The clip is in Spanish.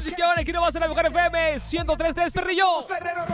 música. Aquí no va a ser la mejor FM 103.3, perrillo.